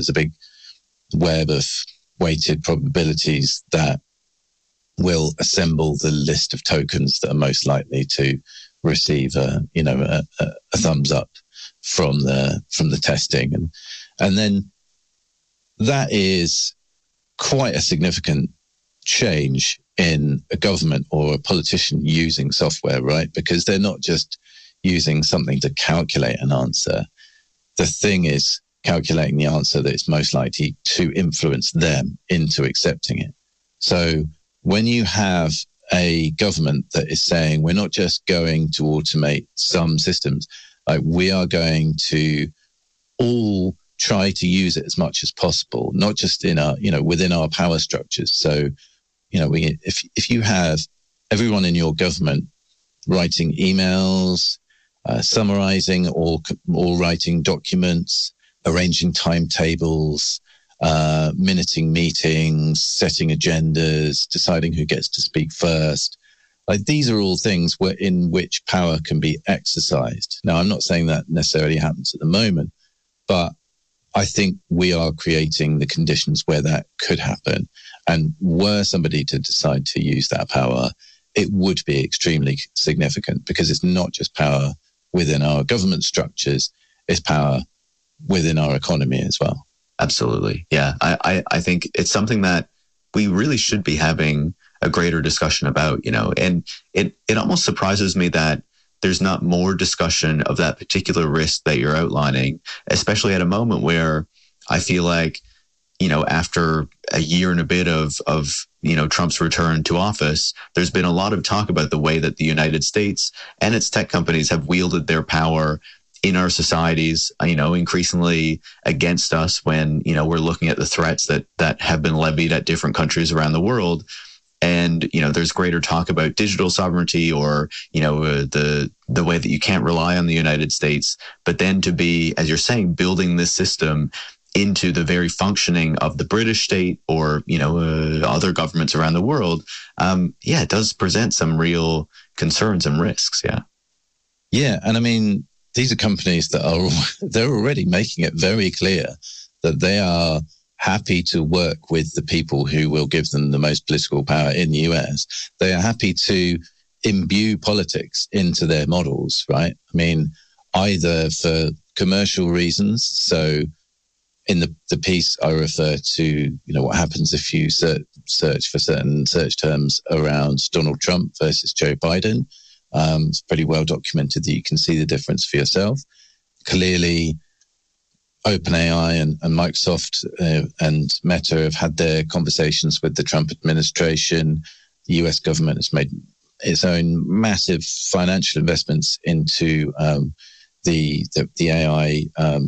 There's a big web of weighted probabilities that will assemble the list of tokens that are most likely to receive a thumbs up from the testing, and then that is quite a significant change in a government or a politician using software, right? Because they're not just using something to calculate an answer. The thing is calculating the answer that is most likely to influence them into accepting it. So when you have a government that is saying, we're not just going to automate some systems, like we are going to all try to use it as much as possible, not just in our, within our power structures. So, if you have everyone in your government writing emails, summarizing or writing documents, arranging timetables, minuting meetings, setting agendas, deciding who gets to speak first. Like these are all things in which power can be exercised. Now, I'm not saying that necessarily happens at the moment, but I think we are creating the conditions where that could happen. And were somebody to decide to use that power, it would be extremely significant because it's not just power within our government structures, it's power within our economy as well. Absolutely. Yeah. I think it's something that we really should be having a greater discussion about, and it almost surprises me that there's not more discussion of that particular risk that you're outlining, especially at a moment where I feel like, after a year and a bit of Trump's return to office, there's been a lot of talk about the way that the United States and its tech companies have wielded their power in our societies, increasingly against us when, we're looking at the threats that have been levied at different countries around the world. And, there's greater talk about digital sovereignty or, the way that you can't rely on the United States, but then to be, as you're saying, building this system into the very functioning of the British state or, other governments around the world. It does present some real concerns and risks. Yeah. Yeah. And I mean, these are companies that they're already making it very clear that they are happy to work with the people who will give them the most political power in the US. They are happy to imbue politics into their models, right? I mean, either for commercial reasons. So in the piece, I refer to, what happens if you search for certain search terms around Donald Trump versus Joe Biden. It's pretty well documented that you can see the difference for yourself. Clearly, OpenAI and Microsoft and Meta have had their conversations with the Trump administration. The US government has made its own massive financial investments into the AI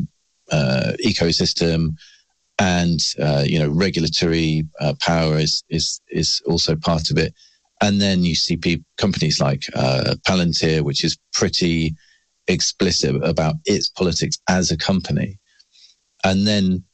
ecosystem, and regulatory power is also part of it. And then you see companies like Palantir, which is pretty explicit about its politics as a company. And then,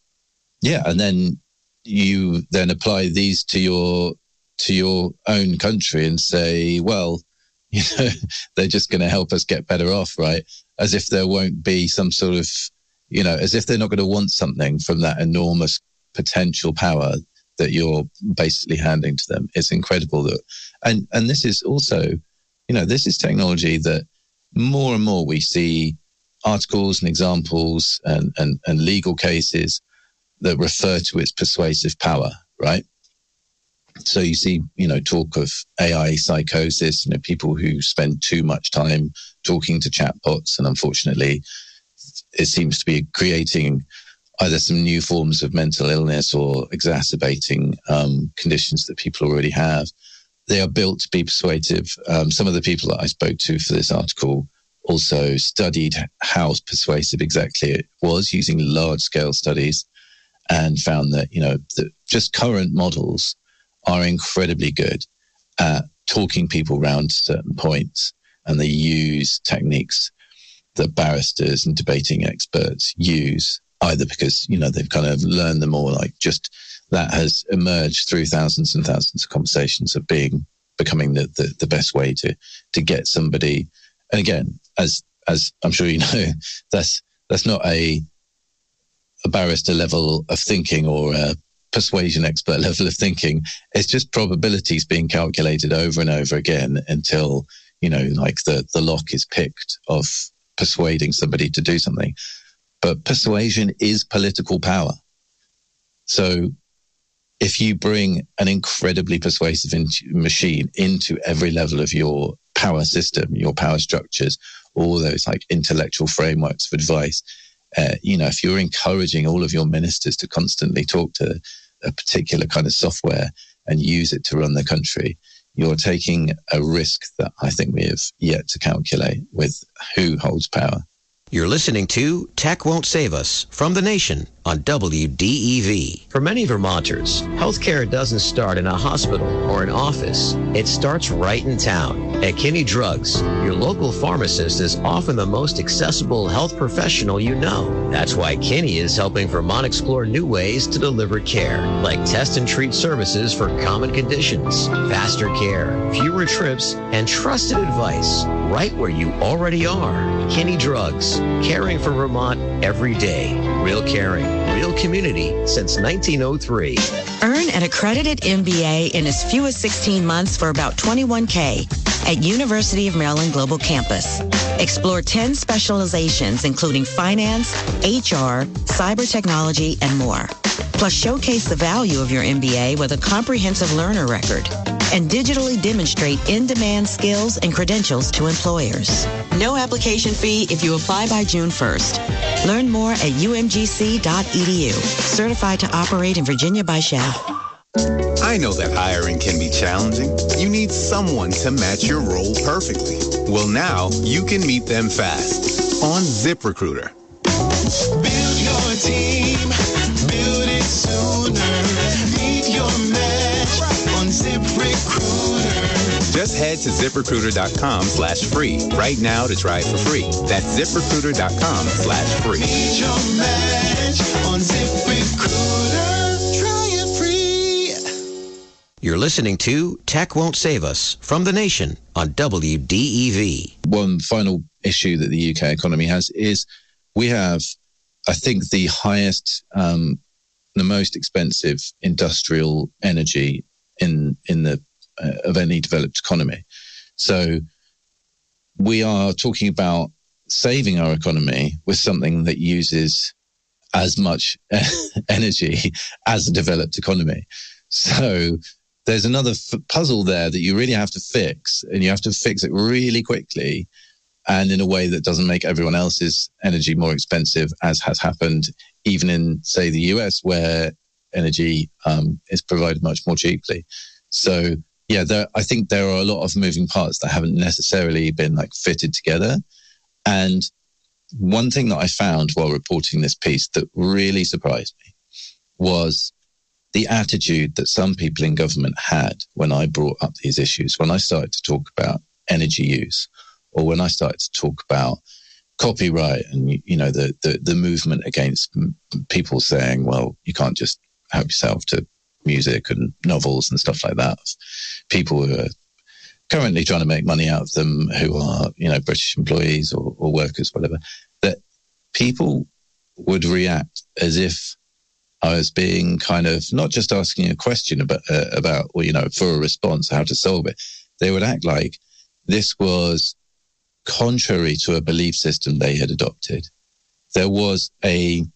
you then apply these to your own country and say, well, they're just going to help us get better off, right? As if there won't be some sort of, as if they're not going to want something from that enormous potential power that you're basically handing to them. It's incredible that, and this is also, this is technology that more and more we see articles and examples and legal cases that refer to its persuasive power, right? So you see, talk of AI psychosis, people who spend too much time talking to chatbots, and unfortunately, it seems to be creating either some new forms of mental illness or exacerbating conditions that people already have. They are built to be persuasive. Some of the people that I spoke to for this article also studied how persuasive exactly it was using large-scale studies, and found that, that just current models are incredibly good at talking people around certain points, and they use techniques that barristers and debating experts use, either because, they've kind of learned them, or like just that has emerged through thousands and thousands of conversations of becoming the best way to get somebody. And again, as I'm sure that's not a a barrister level of thinking or a persuasion expert level of thinking. It's just probabilities being calculated over and over again until, like the lock is picked of persuading somebody to do something. But persuasion is political power. So if you bring an incredibly persuasive machine into every level of your power system, your power structures, all those like intellectual frameworks of advice, if you're encouraging all of your ministers to constantly talk to a particular kind of software and use it to run the country, you're taking a risk that I think we have yet to calculate with who holds power. You're listening to Tech Won't Save Us from The Nation on WDEV. For many Vermonters, healthcare doesn't start in a hospital or an office. It starts right in town. At Kinney Drugs, your local pharmacist is often the most accessible health professional you know. That's why Kinney is helping Vermont explore new ways to deliver care, like test and treat services for common conditions, faster care, fewer trips, and trusted advice right where you already are. Kinney Drugs, caring for Vermont every day. Real caring, real community since 1903. Earn an accredited MBA in as few as 16 months for about $21K at University of Maryland Global Campus. Explore 10 specializations, including finance, HR, cyber technology, and more. Plus, showcase the value of your MBA with a comprehensive learner record and digitally demonstrate in-demand skills and credentials to employers. No application fee if you apply by June 1st. Learn more at umgc.edu. Certified to operate in Virginia by Shell. I know that hiring can be challenging. You need someone to match your role perfectly. Well, now you can meet them fast on ZipRecruiter. Build your team, build it sooner. Meet your match on ZipRecruiter. Just head to ZipRecruiter.com/free right now to try it for free. That's ZipRecruiter.com/free. Meet your match on ZipRecruiter. Try it free. You're listening to Tech Won't Save Us from The Nation on WDEV. One final issue that the UK economy has is we have, I think, the highest, the most expensive industrial energy in the of any developed economy. So we are talking about saving our economy with something that uses as much energy as a developed economy. So there's another puzzle there that you really have to fix, and you have to fix it really quickly and in a way that doesn't make everyone else's energy more expensive, as has happened even in, say, the US, where energy is provided much more cheaply. So yeah, I think there are a lot of moving parts that haven't necessarily been like fitted together. And one thing that I found while reporting this piece that really surprised me was the attitude that some people in government had when I brought up these issues, when I started to talk about energy use, or when I started to talk about copyright and, the movement against people saying, well, you can't just help yourself to music and novels and stuff like that. People who are currently trying to make money out of them, who are, British employees or workers, whatever, that people would react as if I was being kind of not just asking a question about for a response, how to solve it. They would act like this was contrary to a belief system they had adopted. There was an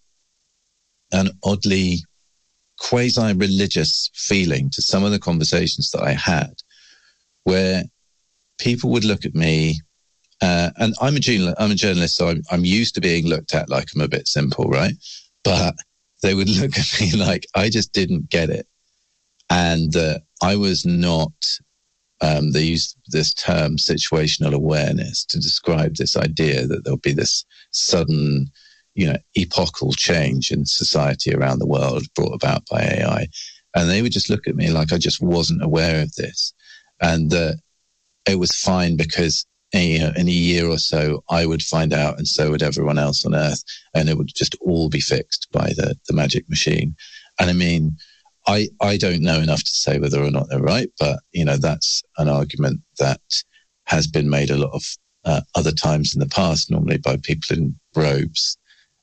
oddly quasi-religious feeling to some of the conversations that I had, where people would look at me, and I'm a journalist, so I'm used to being looked at like I'm a bit simple, right? But they would look at me like I just didn't get it, and I was not. They use this term situational awareness to describe this idea that there'll be this sudden, epochal change in society around the world brought about by AI. And they would just look at me like I just wasn't aware of this. And that it was fine because in a year or so, I would find out, and so would everyone else on Earth, and it would just all be fixed by the magic machine. And I mean, I don't know enough to say whether or not they're right, but, that's an argument that has been made a lot of other times in the past, normally by people in robes.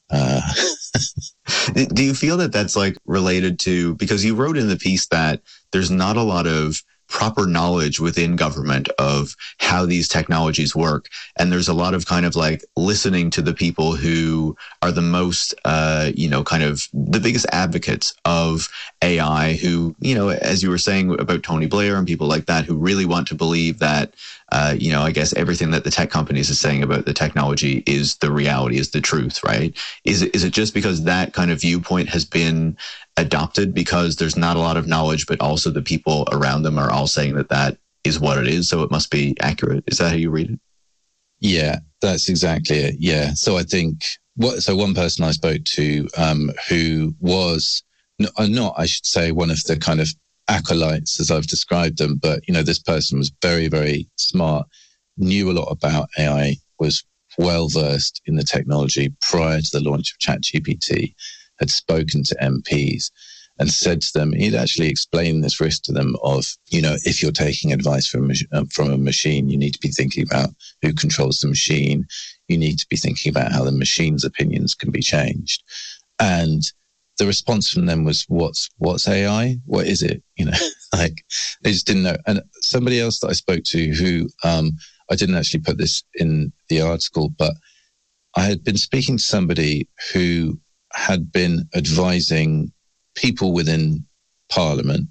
Do you feel that that's like related to, because you wrote in the piece that there's not a lot of proper knowledge within government of how these technologies work. And there's a lot of kind of like listening to the people who are the most, kind of the biggest advocates of AI, who, as you were saying about Tony Blair and people like that, who really want to believe that, I guess everything that the tech companies is saying about the technology is the reality, is the truth, right? Is it just because that kind of viewpoint has been adopted because there's not a lot of knowledge, but also the people around them are all saying that that is what it is, so it must be accurate? Is that how you read it? Yeah, that's exactly it. Yeah. So I think one person I spoke to, who was not, I should say, one of the kind of acolytes as I've described them, but this person was very, very smart, knew a lot about AI, was well versed in the technology prior to the launch of ChatGPT, had spoken to MPs and said to them, he'd actually explained this risk to them of, if you're taking advice from a machine, you need to be thinking about who controls the machine. You need to be thinking about how the machine's opinions can be changed. And the response from them was, what's AI? What is it? Like they just didn't know. And somebody else that I spoke to who, I didn't actually put this in the article, but I had been speaking to somebody who had been advising people within Parliament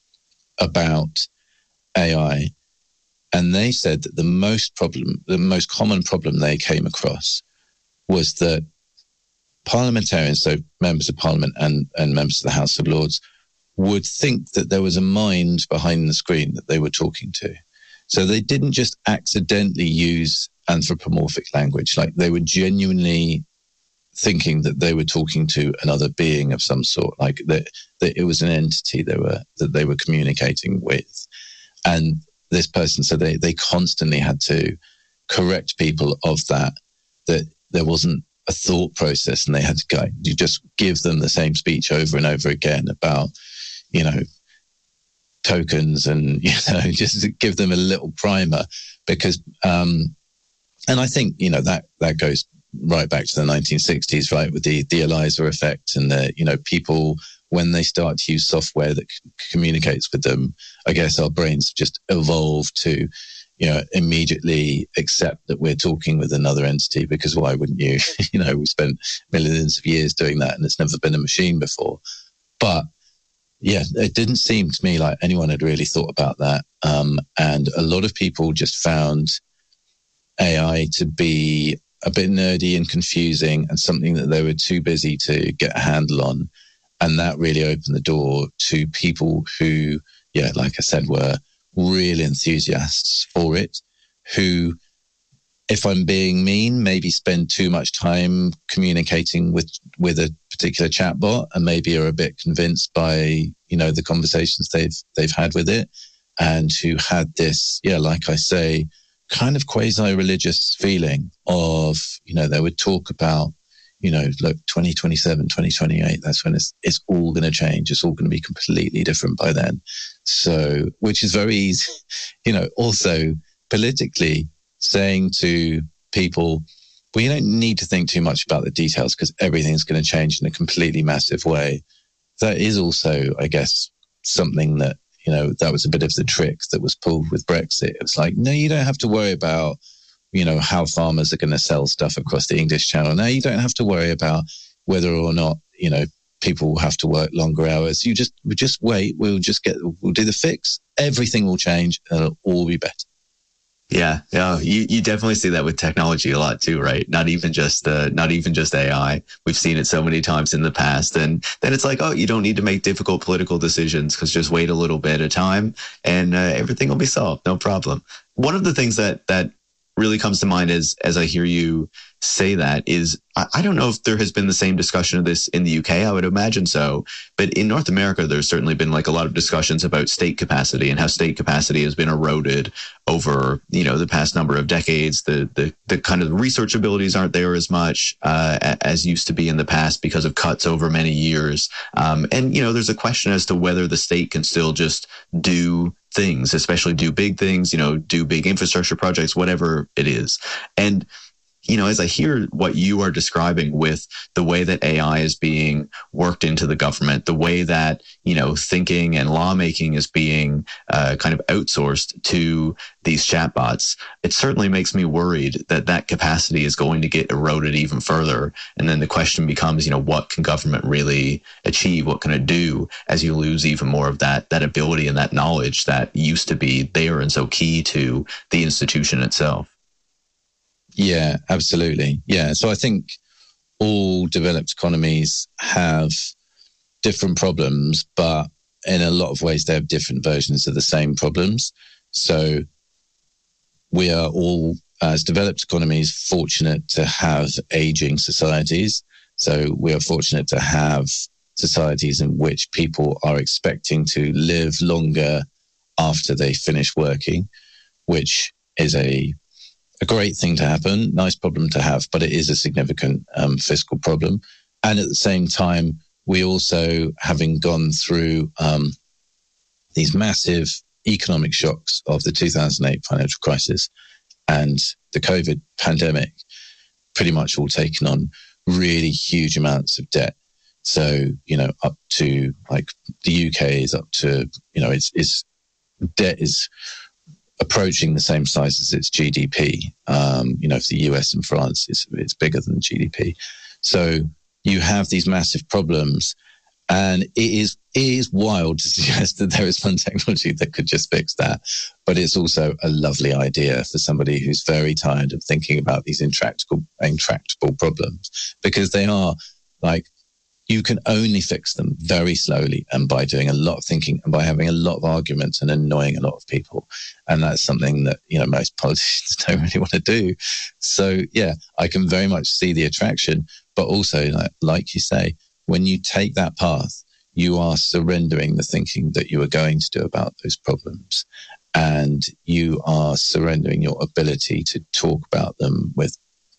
about AI. And they said that the most common problem they came across was that parliamentarians, so members of Parliament and members of the House of Lords, would think that there was a mind behind the screen that they were talking to. So they didn't just accidentally use anthropomorphic language, like they were genuinely thinking that they were talking to another being of some sort, like that it was an entity that they were communicating with. And this person said they constantly had to correct people of that there wasn't a thought process, and they had to you just give them the same speech over and over again about, tokens and, just give them a little primer because, and I think, that goes right back to the 1960s, right, with the ELIZA effect and the, people, when they start to use software that communicates with them, I guess our brains just evolved to, immediately accept that we're talking with another entity, because why wouldn't you? We spent millions of years doing that and it's never been a machine before. But yeah, it didn't seem to me like anyone had really thought about that. And a lot of people just found AI to be a bit nerdy and confusing and something that they were too busy to get a handle on. And that really opened the door to people who, like I said, were real enthusiasts for it, who, if I'm being mean, maybe spend too much time communicating with a particular chatbot and maybe are a bit convinced by, the conversations they've had with it, and who had this, like I say, kind of quasi-religious feeling of, they would talk about, look, 2027, 2028, that's when it's all going to change. It's all going to be completely different by then. So, which is very easy, also politically saying to people, well, you don't need to think too much about the details because everything's going to change in a completely massive way. That is also, I guess, something that, that was a bit of the trick that was pulled with Brexit. It's like, no, you don't have to worry about, how farmers are going to sell stuff across the English Channel. No, you don't have to worry about whether or not, people will have to work longer hours. We just wait. We'll do the fix. Everything will change and it'll all be better. Yeah. You definitely see that with technology a lot too, right? Not even just AI. We've seen it so many times in the past. And then it's like, oh, you don't need to make difficult political decisions because just wait a little bit of time and everything will be solved. No problem. One of the things that really comes to mind as I hear you say that is, I don't know if there has been the same discussion of this in the UK. I would imagine so. But in North America, there's certainly been like a lot of discussions about state capacity and how state capacity has been eroded over, the past number of decades. The kind of research abilities aren't there as much as used to be in the past because of cuts over many years. And, there's a question as to whether the state can still just do things, especially do big things, do big infrastructure projects, whatever it is. And as I hear what you are describing with the way that AI is being worked into the government, the way that, thinking and lawmaking is being kind of outsourced to these chatbots, it certainly makes me worried that that capacity is going to get eroded even further. And then the question becomes, what can government really achieve? What can it do as you lose even more of that ability and that knowledge that used to be there and so key to the institution itself? Yeah, absolutely. Yeah. So I think all developed economies have different problems, but in a lot of ways, they have different versions of the same problems. So we are all, as developed economies, fortunate to have aging societies. So we are fortunate to have societies in which people are expecting to live longer after they finish working, which is a great thing to happen, nice problem to have, but it is a significant fiscal problem. And at the same time, we also, having gone through these massive economic shocks of the 2008 financial crisis and the COVID pandemic, pretty much all taken on really huge amounts of debt. So, up to like the UK is up to, it's debt is approaching the same size as its GDP. For the US and France, it's bigger than GDP. So you have these massive problems, and it is wild to suggest that there is one technology that could just fix that. But it's also a lovely idea for somebody who's very tired of thinking about these intractable problems, because they are like, you can only fix them very slowly and by doing a lot of thinking and by having a lot of arguments and annoying a lot of people. And that's something that, most politicians don't really want to do. So, yeah, I can very much see the attraction. But also, like you say, when you take that path, you are surrendering the thinking that you are going to do about those problems. And you are surrendering your ability to talk about them with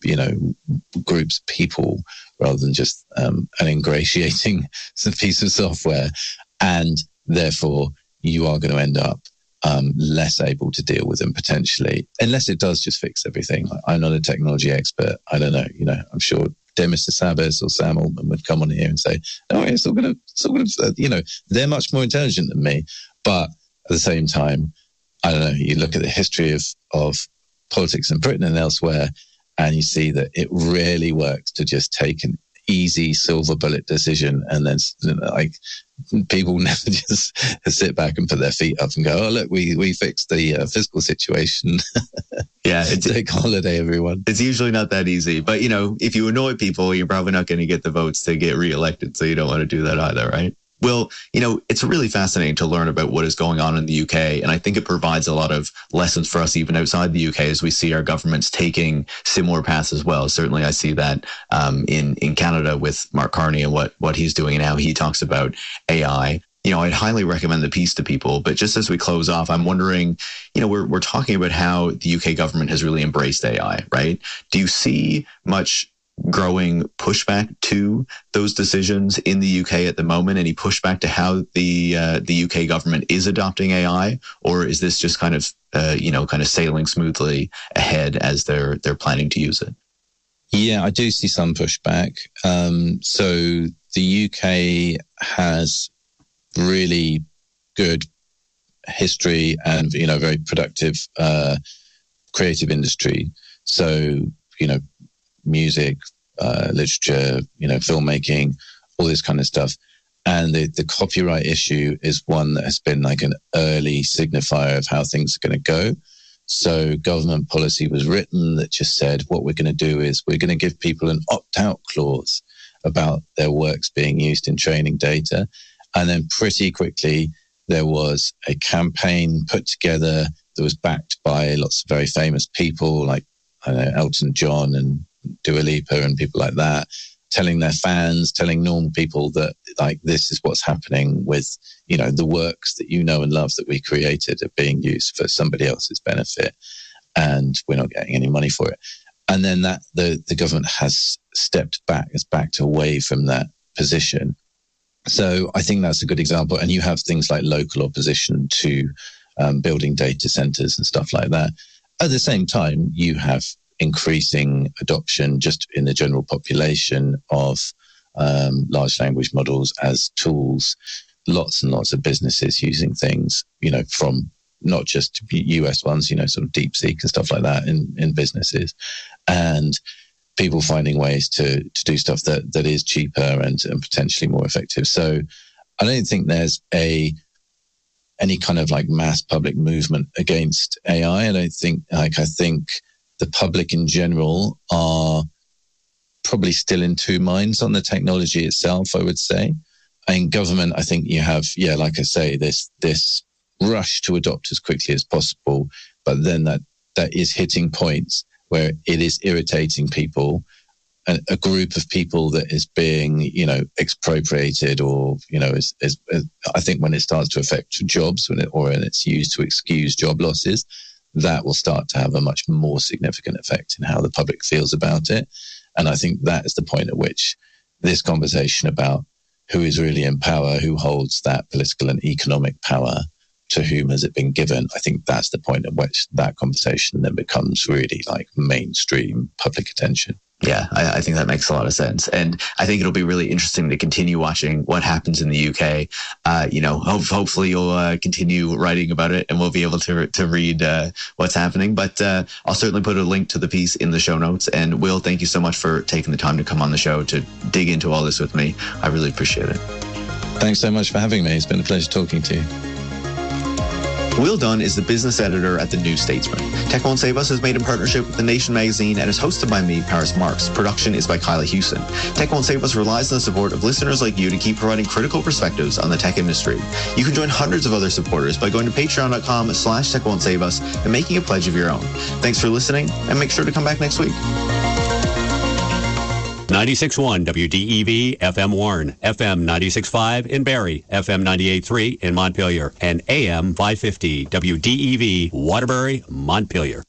groups of people rather than just an ingratiating piece of software. And therefore, you are going to end up less able to deal with them potentially, unless it does just fix everything. I'm not a technology expert. I don't know. I'm sure Mr. Sabas or Sam Altman would come on here and say, "Oh, it's all going to, they're much more intelligent than me." But at the same time, I don't know. You look at the history of politics in Britain and elsewhere, and you see that it really works to just take an easy silver bullet decision, and then people never just sit back and put their feet up and go, "Oh, look, we fixed the fiscal situation." Yeah, take a holiday, everyone. It's usually not that easy, but if you annoy people, you're probably not going to get the votes to get reelected, so you don't want to do that either, right? Well, it's really fascinating to learn about what is going on in the UK. And I think it provides a lot of lessons for us even outside the UK as we see our governments taking similar paths as well. Certainly, I see that in Canada with Mark Carney and what he's doing now. He talks about AI. I'd highly recommend the piece to people. But just as we close off, I'm wondering, we're talking about how the UK government has really embraced AI, right? Do you see much growing pushback to those decisions in the UK at the moment? Any pushback to how the UK government is adopting AI, or is this just kind of sailing smoothly ahead as they're planning to use it? Yeah, I do see some pushback. So the UK has really good history and very productive creative industry. So music, literature, filmmaking, all this kind of stuff. And the copyright issue is one that has been like an early signifier of how things are going to go. So government policy was written that just said, what we're going to do is we're going to give people an opt-out clause about their works being used in training data. And then pretty quickly, there was a campaign put together that was backed by lots of very famous people like Elton John and Dua Lipa and people like that, telling their fans, telling normal people that this is what's happening with, the works that and love that we created are being used for somebody else's benefit, and we're not getting any money for it. And then that the government has backed away from that position. So I think that's a good example. And you have things like local opposition to building data centers and stuff like that. At the same time, you have increasing adoption just in the general population of large language models as tools. Lots and lots of businesses using things, from not just US ones, sort of DeepSeek and stuff like that in businesses, and people finding ways to do stuff that is cheaper and potentially more effective. So I don't think there's any kind of like mass public movement against AI. I don't think, I think the public in general are probably still in two minds on the technology itself, I would say. In government, I think you have, like I say, this rush to adopt as quickly as possible, but then that is hitting points where it is irritating people, a group of people that is being, expropriated, or, I think when it starts to affect jobs, when it's used to excuse job losses, that will start to have a much more significant effect in how the public feels about it. And I think that is the point at which this conversation about who is really in power, who holds that political and economic power, to whom has it been given, I think that's the point at which that conversation then becomes really like mainstream public attention. Yeah, I think that makes a lot of sense. And I think it'll be really interesting to continue watching what happens in the UK. Hopefully you'll continue writing about it and we'll be able to read what's happening. But I'll certainly put a link to the piece in the show notes. And Will, thank you so much for taking the time to come on the show to dig into all this with me. I really appreciate it. Thanks so much for having me. It's been a pleasure talking to you. Will Dunn is the business editor at The New Statesman. Tech Won't Save Us is made in partnership with The Nation magazine and is hosted by me, Paris Marks. Production is by Kyla Hewson. Tech Won't Save Us relies on the support of listeners like you to keep providing critical perspectives on the tech industry. You can join hundreds of other supporters by going to patreon.com/Tech Won't Save Us and making a pledge of your own. Thanks for listening, and make sure to come back next week. 96.1 WDEV FM Warren, FM 96.5 in Barrie, FM 98.3 in Montpelier, and AM 550 WDEV Waterbury, Montpelier.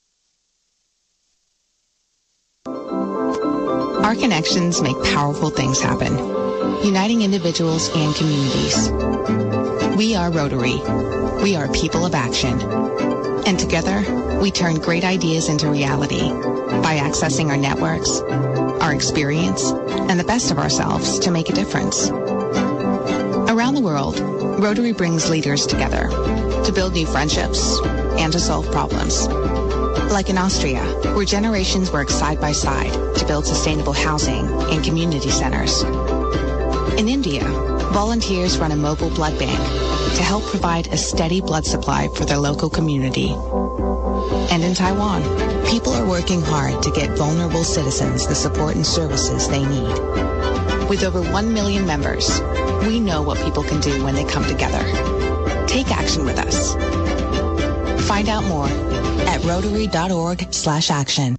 Our connections make powerful things happen, uniting individuals and communities. We are Rotary. We are people of action. And together, we turn great ideas into reality by accessing our networks, our experience, and the best of ourselves to make a difference. Around the world, Rotary brings leaders together to build new friendships and to solve problems. Like in Austria, where generations work side by side to build sustainable housing and community centers. In India, volunteers run a mobile blood bank to help provide a steady blood supply for their local community. And in Taiwan, people are working hard to get vulnerable citizens the support and services they need. With over 1 million members, we know what people can do when they come together. Take action with us. Find out more at rotary.org/action.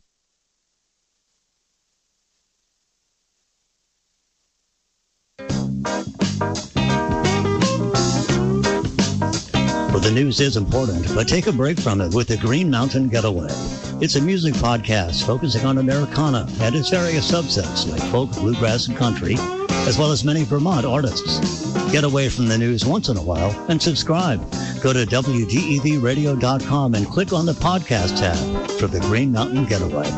Well, the news is important, but take a break from it with the Green Mountain Getaway. It's a music podcast focusing on Americana and its various subsets like folk, bluegrass, and country, as well as many Vermont artists. Get away from the news once in a while and subscribe. Go to WDEVradio.com and click on the podcast tab for the Green Mountain Getaway.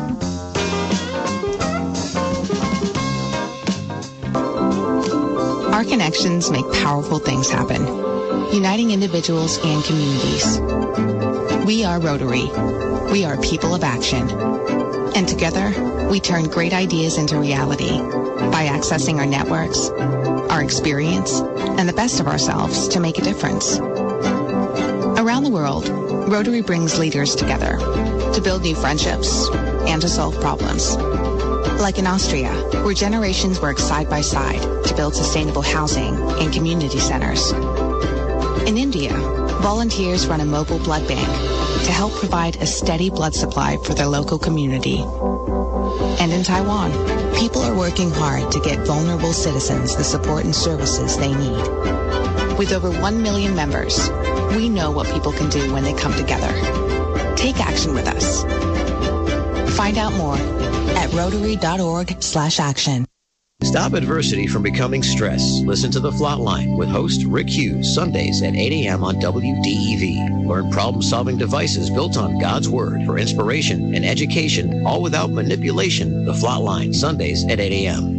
Our connections make powerful things happen, uniting individuals and communities. We are Rotary. We are people of action. And together, we turn great ideas into reality by accessing our networks, our experience, and the best of ourselves to make a difference. Around the world, Rotary brings leaders together to build new friendships and to solve problems. Like in Austria, where generations work side by side to build sustainable housing and community centers. In India, volunteers run a mobile blood bank to help provide a steady blood supply for their local community. And in Taiwan, people are working hard to get vulnerable citizens the support and services they need. With over 1 million members, we know what people can do when they come together. Take action with us. Find out more at rotary.org/action. Stop adversity from becoming stress. Listen to The Flatline with host Rick Hughes, Sundays at 8 a.m. on WDEV. Learn problem-solving devices built on God's Word for inspiration and education, all without manipulation. The Flatline, Sundays at 8 a.m.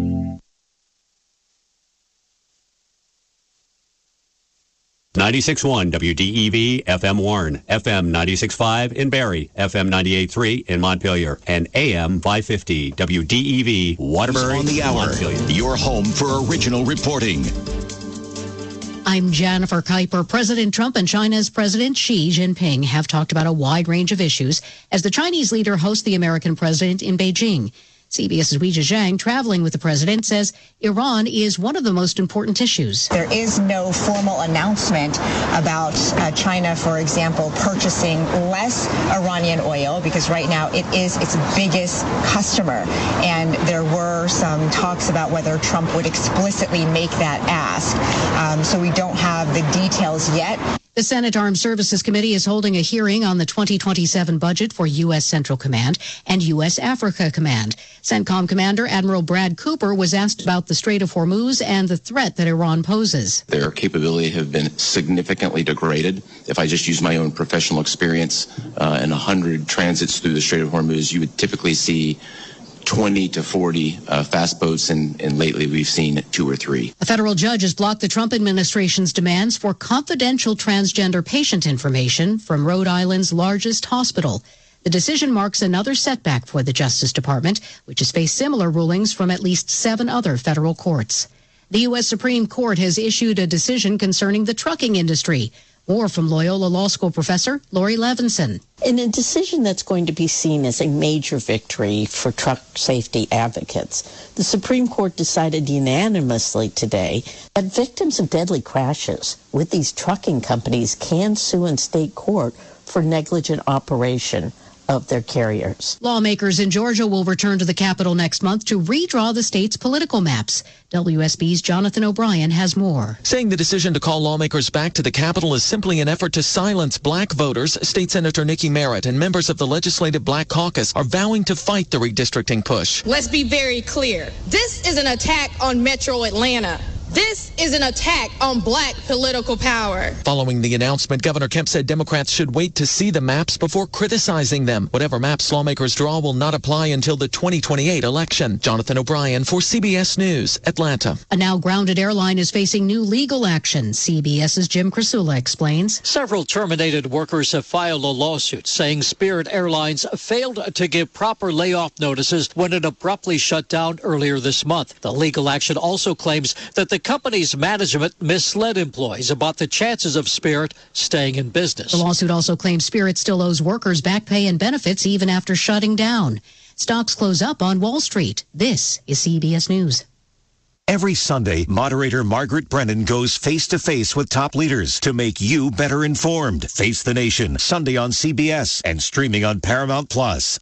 96.1 WDEV FM Warren, FM 96.5 in Barrie, FM 98.3 in Montpelier, and AM 550 WDEV Waterbury. On the hour, Montpelier. Your home for original reporting. I'm Jennifer Kuiper. President Trump and China's President Xi Jinping have talked about a wide range of issues as the Chinese leader hosts the American president in Beijing. CBS's Weijia Zhang, traveling with the president, says Iran is one of the most important issues. There is no formal announcement about China, for example, purchasing less Iranian oil, because right now it is its biggest customer. And there were some talks about whether Trump would explicitly make that ask. So we don't have the details yet. The Senate Armed Services Committee is holding a hearing on the 2027 budget for U.S. Central Command and U.S. Africa Command. CENTCOM Commander Admiral Brad Cooper was asked about the Strait of Hormuz and the threat that Iran poses. Their capability have been significantly degraded. If I just use my own professional experience, in 100 transits through the Strait of Hormuz, you would typically see 20 to 40 fast boats, and lately we've seen 2 or 3. A federal judge has blocked the Trump administration's demands for confidential transgender patient information from Rhode Island's largest hospital. The decision marks another setback for the Justice Department, which has faced similar rulings from at least 7 other federal courts. The U.S. Supreme Court has issued a decision concerning the trucking industry. More from Loyola Law School professor Lori Levinson. In a decision that's going to be seen as a major victory for truck safety advocates, the Supreme Court decided unanimously today that victims of deadly crashes with these trucking companies can sue in state court for negligent operation of their carriers. Lawmakers in Georgia will return to the Capitol next month to redraw the state's political maps. WSB's Jonathan O'Brien has more. Saying the decision to call lawmakers back to the Capitol is simply an effort to silence black voters, State Senator Nikki Merritt and members of the Legislative Black Caucus are vowing to fight the redistricting push. Let's be very clear. This is an attack on Metro Atlanta. This is an attack on black political power. Following the announcement, Governor Kemp said Democrats should wait to see the maps before criticizing them. Whatever maps lawmakers draw will not apply until the 2028 election. Jonathan O'Brien for CBS News, Atlanta. A now grounded airline is facing new legal action. CBS's Jim Krasula explains. Several terminated workers have filed a lawsuit saying Spirit Airlines failed to give proper layoff notices when it abruptly shut down earlier this month. The legal action also claims that the company's management misled employees about the chances of Spirit staying in business. The lawsuit also claims Spirit still owes workers back pay and benefits even after shutting down. Stocks close up on Wall Street. This is CBS News. Every Sunday, moderator Margaret Brennan goes face-to-face with top leaders to make you better informed. Face the Nation, Sunday on CBS and streaming on Paramount+.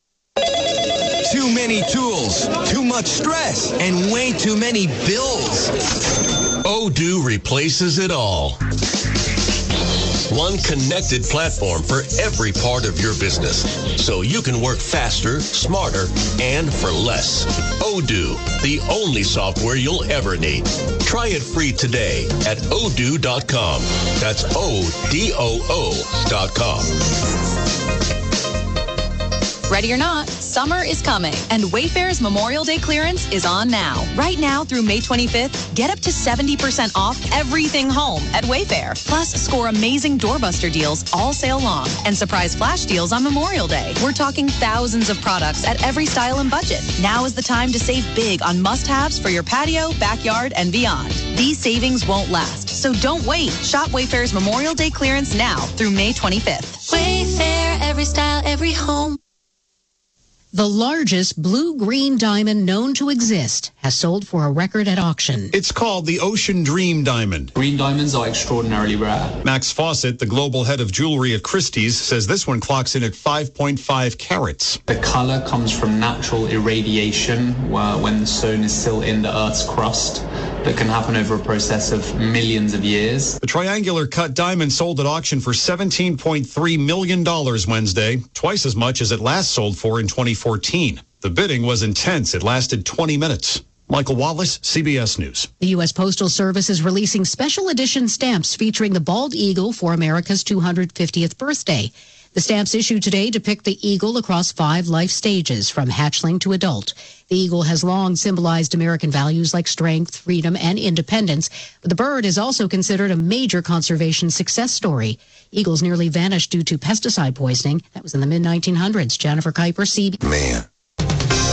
Too many tools, too much stress, and way too many bills. Odoo replaces it all. One connected platform for every part of your business, so you can work faster, smarter, and for less. Odoo, the only software you'll ever need. Try it free today at odoo.com. That's ODOO.com. Ready or not, summer is coming, and Wayfair's Memorial Day clearance is on now. Right now through May 25th, get up to 70% off everything home at Wayfair. Plus, score amazing doorbuster deals all sale long and surprise flash deals on Memorial Day. We're talking thousands of products at every style and budget. Now is the time to save big on must-haves for your patio, backyard, and beyond. These savings won't last, so don't wait. Shop Wayfair's Memorial Day clearance now through May 25th. Wayfair, every style, every home. The largest blue-green diamond known to exist has sold for a record at auction. It's called the Ocean Dream Diamond. Green diamonds are extraordinarily rare. Max Fawcett, the global head of jewelry at Christie's, says this one clocks in at 5.5 carats. The color comes from natural irradiation when the stone is still in the Earth's crust. That can happen over a process of millions of years. The triangular cut diamond sold at auction for $17.3 million Wednesday, twice as much as it last sold for in 2014. The bidding was intense. It lasted 20 minutes. Michael Wallace, CBS News. The U.S. Postal Service is releasing special edition stamps featuring the bald eagle for America's 250th birthday. The stamps issued today depict the eagle across 5 life stages, from hatchling to adult. The eagle has long symbolized American values like strength, freedom, and independence, but the bird is also considered a major conservation success story. Eagles nearly vanished due to pesticide poisoning. That was in the mid-1900s. Jennifer Kuiper, CBS. Man,